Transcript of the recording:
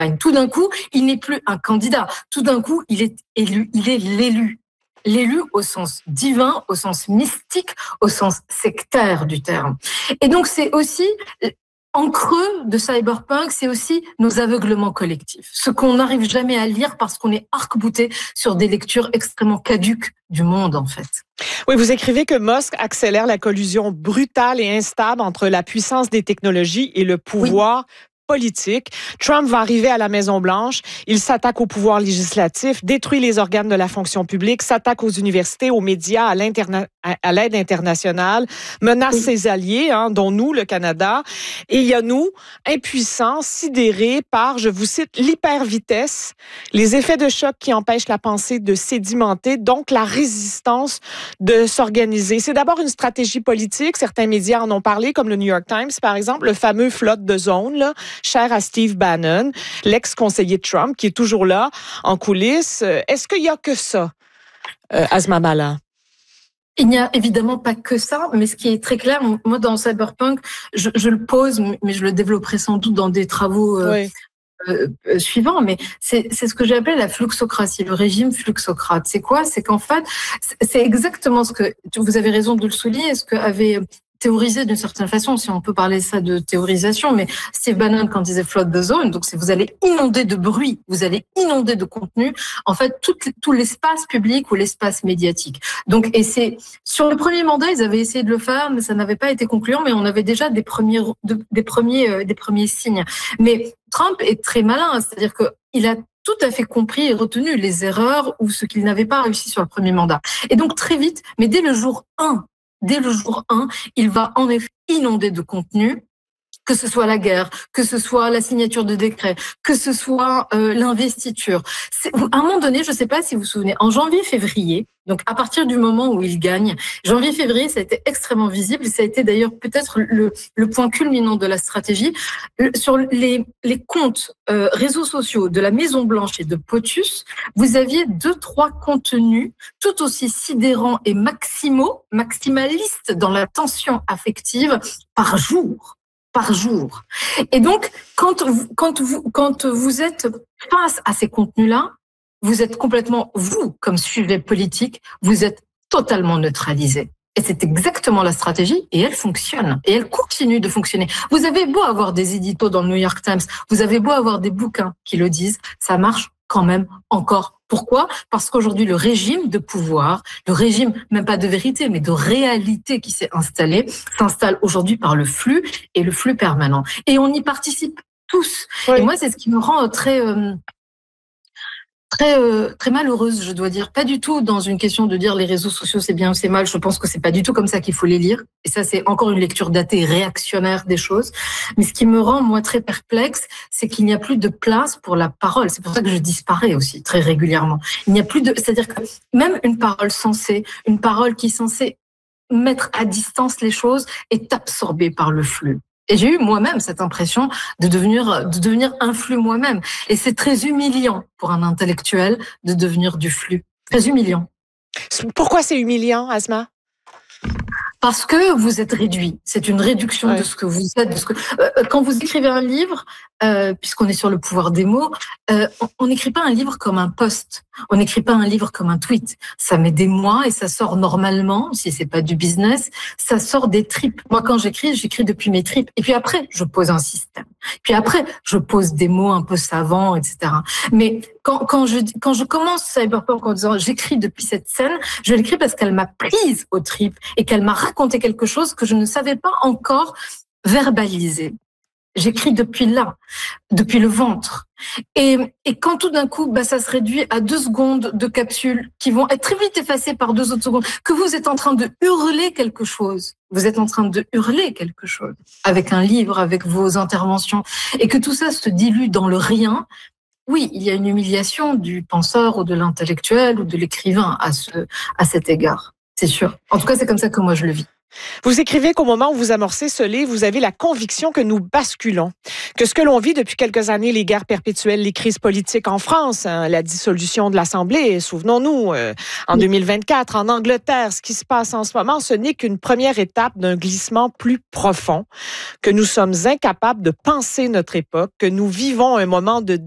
Tout d'un coup, il n'est plus un candidat. Tout d'un coup, il est élu. Il est l'élu. L'élu au sens divin, au sens mystique, au sens sectaire du terme. Et donc, c'est aussi, en creux de Cyberpunk, c'est aussi nos aveuglements collectifs. Ce qu'on n'arrive jamais à lire parce qu'on est arc-bouté sur des lectures extrêmement caduques du monde, en fait. Oui, vous écrivez que Musk accélère la collusion brutale et instable entre la puissance des technologies et le pouvoir politique. Trump va arriver à la Maison-Blanche. Il s'attaque au pouvoir législatif, détruit les organes de la fonction publique, s'attaque aux universités, aux médias, à l'aide internationale, menace ses alliés, dont nous, le Canada. Et il y a nous, impuissants, sidérés par, je vous cite, l'hypervitesse, les effets de choc qui empêchent la pensée de sédimenter, donc la résistance de s'organiser. C'est d'abord une stratégie politique. Certains médias en ont parlé, comme le New York Times, par exemple, le fameux flotte de zone, là, cher à Steve Bannon, l'ex-conseiller de Trump, qui est toujours là, en coulisses. Est-ce qu'il n'y a que ça, Asma Bala? Il n'y a évidemment pas que ça, mais ce qui est très clair, moi, dans Cyberpunk, je le pose, mais je le développerai sans doute dans des travaux suivants, mais c'est ce que j'ai appelé la fluxocratie, le régime fluxocrate. C'est quoi? C'est qu'en fait, c'est exactement ce que, vous avez raison de le souligner, ce que avait théorisé d'une certaine façon, si on peut parler ça de théorisation, mais Steve Bannon, quand il disait flood the zone, donc c'est vous allez inonder de bruit, vous allez inonder de contenu, en fait, tout l'espace public ou l'espace médiatique. Donc, et c'est, sur le premier mandat, ils avaient essayé de le faire, mais ça n'avait pas été concluant, mais on avait déjà des premiers signes. Mais Trump est très malin, c'est-à-dire que il a tout à fait compris et retenu les erreurs ou ce qu'il n'avait pas réussi sur le premier mandat. Et donc, très vite, mais dès le jour 1, il va en effet inonder de contenu, que ce soit la guerre, que ce soit la signature de décret, que ce soit l'investiture. À un moment donné, je ne sais pas si vous vous souvenez, en janvier-février, donc à partir du moment où il gagne, janvier-février, ça a été extrêmement visible. Ça a été d'ailleurs peut-être le point culminant de la stratégie. Sur les comptes réseaux sociaux de la Maison-Blanche et de POTUS, vous aviez 2-3 contenus tout aussi sidérants et maximalistes dans la tension affective par jour. Et donc, quand vous êtes face à ces contenus-là, vous êtes complètement, vous, comme sujet politique, vous êtes totalement neutralisé. Et c'est exactement la stratégie, et elle fonctionne. Et elle continue de fonctionner. Vous avez beau avoir des éditos dans le New York Times, vous avez beau avoir des bouquins qui le disent, ça marche quand même encore. Pourquoi? Parce qu'aujourd'hui, le régime de pouvoir, le régime, même pas de vérité, mais de réalité qui s'est installé, s'installe aujourd'hui par le flux et le flux permanent. Et on y participe tous. Oui. Et moi, c'est ce qui me rend très malheureuse, je dois dire. Pas du tout dans une question de dire les réseaux sociaux c'est bien ou c'est mal. Je pense que c'est pas du tout comme ça qu'il faut les lire. Et ça, c'est encore une lecture datée, réactionnaire des choses. Mais ce qui me rend, moi, très perplexe, c'est qu'il n'y a plus de place pour la parole. C'est pour ça que je disparais aussi très régulièrement. Il n'y a plus c'est-à-dire que même une parole sensée, une parole qui est censée mettre à distance les choses est absorbée par le flux. Et j'ai eu moi-même cette impression de devenir un flux moi-même. Et c'est très humiliant pour un intellectuel de devenir du flux. Très humiliant. Pourquoi c'est humiliant, Asma? Parce que vous êtes réduit. C'est une réduction de ce que vous êtes. Quand vous écrivez un livre, puisqu'on est sur le pouvoir des mots, on n'écrit pas un livre comme un post. On n'écrit pas un livre comme un tweet. Ça met des mois et ça sort normalement, si c'est pas du business, ça sort des tripes. Moi, quand j'écris depuis mes tripes. Et puis après, je pose un système. Puis après, je pose des mots un peu savants, etc. Mais quand je commence Cyberpunk en disant j'écris depuis cette scène, je l'écris parce qu'elle m'a prise aux tripes et qu'elle m'a raconté quelque chose que je ne savais pas encore verbaliser. J'écris depuis là, depuis le ventre. Et quand tout d'un coup, ça se réduit à 2 secondes de capsules qui vont être très vite effacées par 2 autres secondes, que vous êtes en train de hurler quelque chose. Vous êtes en train de hurler quelque chose avec un livre, avec vos interventions, et que tout ça se dilue dans le rien. Oui, il y a une humiliation du penseur ou de l'intellectuel ou de l'écrivain à cet égard. C'est sûr. En tout cas, c'est comme ça que moi je le vis. Vous écrivez qu'au moment où vous amorcez ce livre, vous avez la conviction que nous basculons, que ce que l'on vit depuis quelques années, les guerres perpétuelles, les crises politiques en France, la dissolution de l'Assemblée, souvenons-nous, en 2024, en Angleterre, ce qui se passe en ce moment, ce n'est qu'une première étape d'un glissement plus profond, que nous sommes incapables de penser notre époque, que nous vivons un moment de